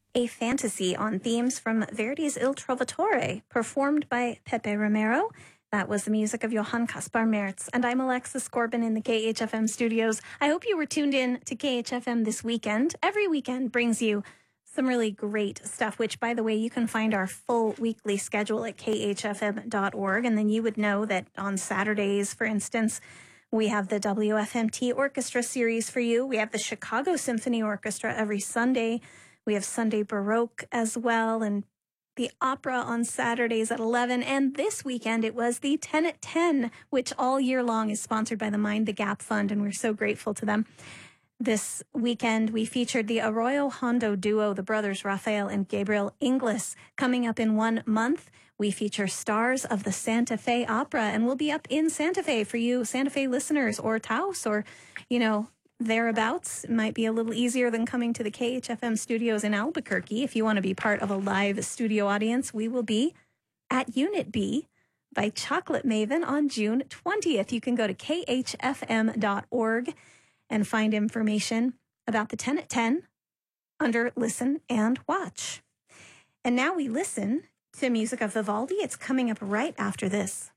a fantasy on themes from Verdi's Il Trovatore, performed by Pepe Romero. That was the music of Johann Caspar Merz. And I'm Alexis Corbin in the KHFM studios. I hope you were tuned in to KHFM this weekend. Every weekend brings you some really great stuff, which, by the way, you can find our full weekly schedule at khfm.org. And then you would know that on Saturdays, for instance, we have the WFMT Orchestra series for you. We have the Chicago Symphony Orchestra every Sunday. We have Sunday Baroque as well, and the opera on Saturdays at 11. And this weekend, it was the 10 at 10, which all year long is sponsored by the Mind the Gap Fund, and we're so grateful to them. This weekend, we featured the Arroyo Hondo duo, the brothers Rafael and Gabriel Inglis. Coming up in 1 month, we feature stars of the Santa Fe Opera, and we'll be up in Santa Fe for you Santa Fe listeners, or Taos, or, thereabouts. It might be a little easier than coming to the KHFM studios in Albuquerque. If you want to be part of a live studio audience, we will be at Unit B by Chocolate Maven on June 20th. You can go to khfm.org and find information about the 10 at 10 under Listen and Watch. And now we listen to music of Vivaldi. It's coming up right after this.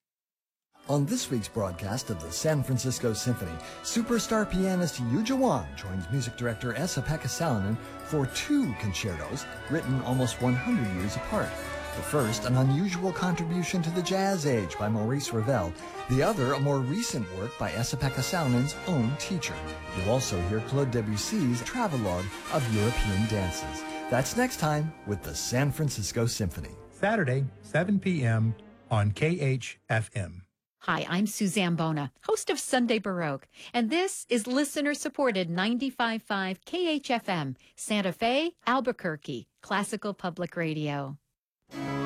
On this week's broadcast of the San Francisco Symphony, superstar pianist Yuja Wang joins music director Esa-Pekka Salonen for 2 concertos written almost 100 years apart. The first, an unusual contribution to the jazz age by Maurice Ravel. The other, a more recent work by Esa-Pekka Salonen's own teacher. You'll also hear Claude Debussy's travelogue of European dances. That's next time with the San Francisco Symphony. Saturday, 7 p.m. on KHFM. Hi, I'm Suzanne Bona, host of Sunday Baroque, and this is listener-supported 95.5 KHFM, Santa Fe, Albuquerque, Classical Public Radio.